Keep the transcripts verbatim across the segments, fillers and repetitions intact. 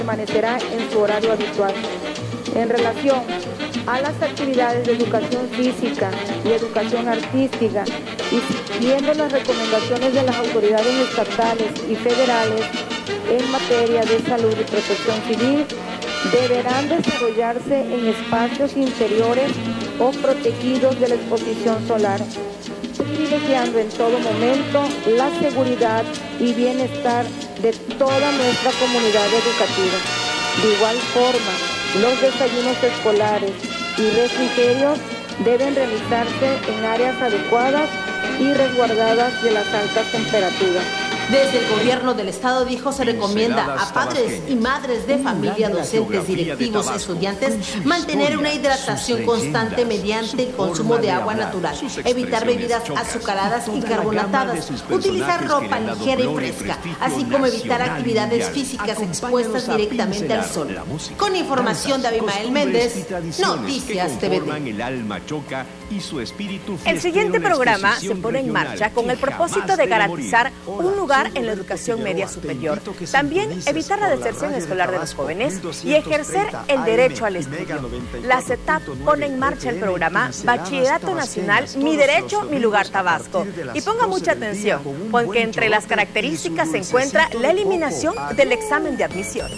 permanecerá en su horario habitual. En relación a las actividades de educación física y educación artística, y siguiendo las recomendaciones de las autoridades estatales y federales en materia de salud y protección civil, deberán desarrollarse en espacios interiores o protegidos de la exposición solar, privilegiando en todo momento la seguridad y bienestar de toda nuestra comunidad educativa. De igual forma, los desayunos escolares y refrigerios deben realizarse en áreas adecuadas y resguardadas de las altas temperaturas. Desde el gobierno del estado, dijo, se recomienda a padres y madres de familia, docentes, directivos, estudiantes, mantener una hidratación constante mediante el consumo de agua natural, evitar bebidas azucaradas y carbonatadas, utilizar ropa ligera y fresca, así como evitar actividades físicas expuestas directamente al sol. Con información de Abimael Méndez, Noticias T V T. El siguiente programa se pone en marcha con el propósito de garantizar un lugar en la educación media superior, también evitar la deserción escolar de los jóvenes y ejercer el derecho al estudio. La CETAP pone en marcha el programa Bachillerato Nacional Mi Derecho, Mi Lugar Tabasco. Y ponga mucha atención, porque entre las características se encuentra la eliminación del examen de admisión.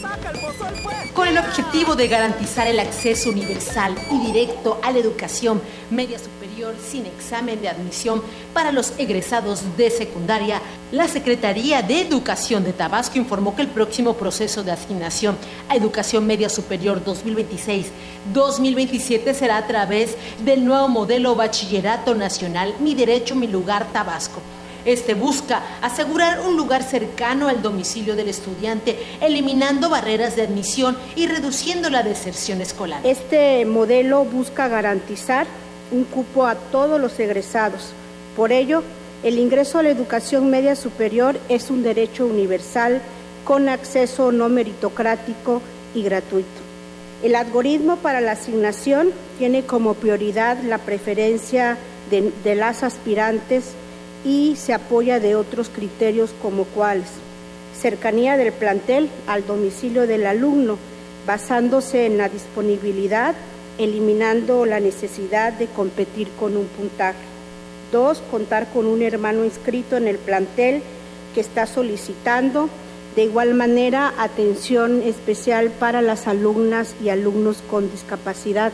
Con el objetivo de garantizar el acceso universal y directo a la educación media superior sin examen de admisión para los egresados de secundaria, la Secretaría de Educación de Tabasco informó que el próximo proceso de asignación a Educación Media Superior dos mil veintiséis dos mil veintisiete será a través del nuevo modelo Bachillerato Nacional Mi Derecho, Mi Lugar Tabasco. Este busca asegurar un lugar cercano al domicilio del estudiante, eliminando barreras de admisión y reduciendo la deserción escolar. Este modelo busca garantizar un cupo a todos los egresados. Por ello, el ingreso a la educación media superior es un derecho universal con acceso no meritocrático y gratuito. El algoritmo para la asignación tiene como prioridad la preferencia de, de las aspirantes y se apoya de otros criterios como cuáles: cercanía del plantel al domicilio del alumno, basándose en la disponibilidad, eliminando la necesidad de competir con un puntaje. Dos, contar con un hermano inscrito en el plantel que está solicitando. De igual manera, atención especial para las alumnas y alumnos con discapacidad.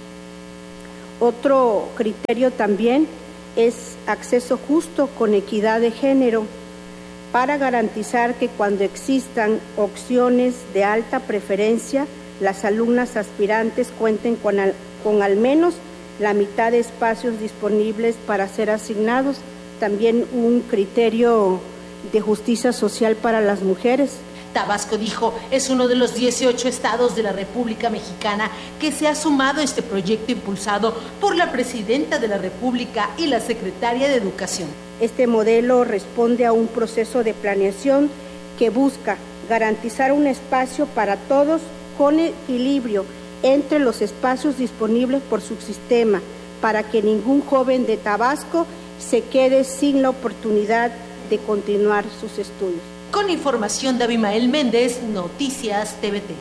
Otro criterio también es acceso justo con equidad de género, para garantizar que cuando existan opciones de alta preferencia, las alumnas aspirantes cuenten con al, con al menos la mitad de espacios disponibles para ser asignados. También un criterio de justicia social para las mujeres. Tabasco, dijo, es uno de los dieciocho estados de la República Mexicana que se ha sumado a este proyecto impulsado por la Presidenta de la República y la Secretaria de Educación. Este modelo responde a un proceso de planeación que busca garantizar un espacio para todos con equilibrio entre los espacios disponibles por su sistema, para que ningún joven de Tabasco se quede sin la oportunidad de continuar sus estudios. Con información de Abimael Méndez, Noticias T V T.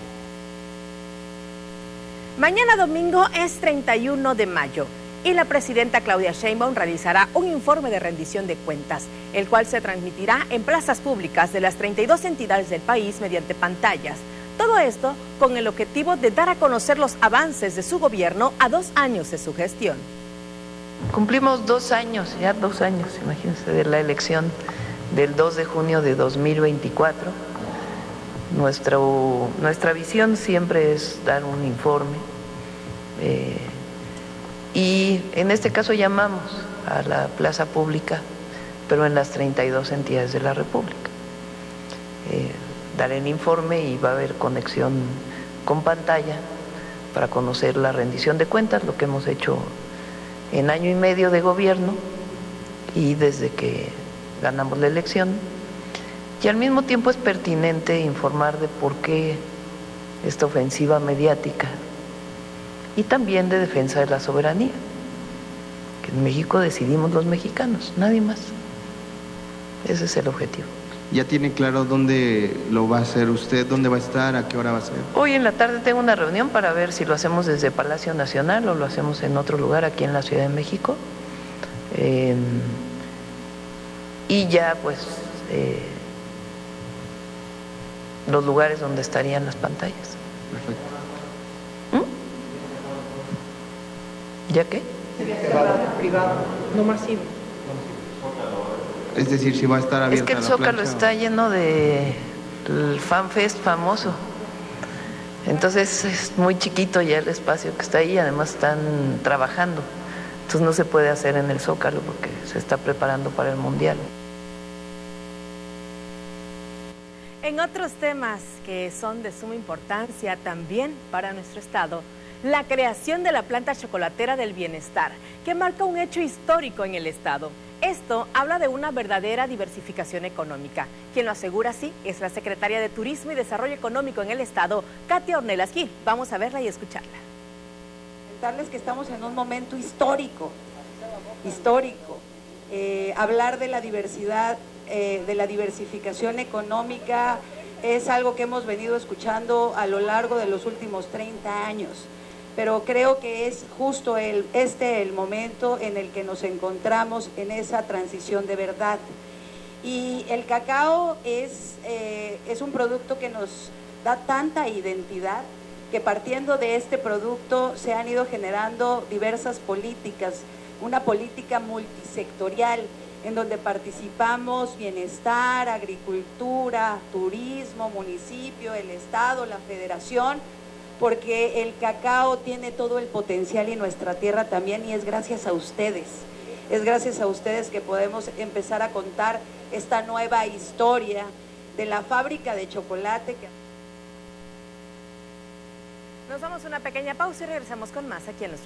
Mañana domingo es treinta y uno de mayo y la presidenta Claudia Sheinbaum realizará un informe de rendición de cuentas, el cual se transmitirá en plazas públicas de las treinta y dos entidades del país mediante pantallas. Todo esto con el objetivo de dar a conocer los avances de su gobierno a dos años de su gestión. Cumplimos dos años, ya dos años, imagínense, de la elección del dos de junio de dos mil veinticuatro. Nuestro, nuestra visión siempre es dar un informe eh, y en este caso llamamos a la plaza pública, pero en las treinta y dos entidades de la República. Eh, dar el informe y va a haber conexión con pantalla para conocer la rendición de cuentas, lo que hemos hecho en año y medio de gobierno y desde que ganamos la elección, y al mismo tiempo es pertinente informar de por qué esta ofensiva mediática y también de defensa de la soberanía, que en México decidimos los mexicanos, nadie más. Ese es el objetivo. ¿Ya tiene claro dónde lo va a hacer usted? ¿Dónde va a estar? ¿A qué hora va a ser? Hoy en la tarde tengo una reunión para ver si lo hacemos desde Palacio Nacional o lo hacemos en otro lugar aquí en la Ciudad de México. Eh, y ya pues eh, los lugares donde estarían las pantallas. Perfecto. ¿Mm? ¿Ya qué? Privado, privado, no masivo. Es decir, si va a estar abierta Es que el la Zócalo plancha, está lleno de el FanFest famoso. Entonces es muy chiquito ya el espacio que está ahí, además están trabajando. Entonces no se puede hacer en el Zócalo porque se está preparando para el Mundial. En otros temas que son de suma importancia también para nuestro estado, la creación de la planta chocolatera del bienestar, que marca un hecho histórico en el estado. Esto habla de una verdadera diversificación económica. Quien lo asegura así es la secretaria de Turismo y Desarrollo Económico en el estado, Katia Ornelas Gil. Vamos a verla y escucharla. Comentarles que estamos en un momento histórico, histórico. Eh, hablar de la diversidad, eh, de la diversificación económica es algo que hemos venido escuchando a lo largo de los últimos treinta años. Pero creo que es justo el, este el momento en el que nos encontramos en esa transición de verdad. Y el cacao es, eh, es un producto que nos da tanta identidad que partiendo de este producto se han ido generando diversas políticas, una política multisectorial en donde participamos bienestar, agricultura, turismo, municipio, el Estado, la Federación, porque el cacao tiene todo el potencial y nuestra tierra también, y es gracias a ustedes, es gracias a ustedes que podemos empezar a contar esta nueva historia de la fábrica de chocolate. Que... Nos damos una pequeña pausa y regresamos con más aquí en los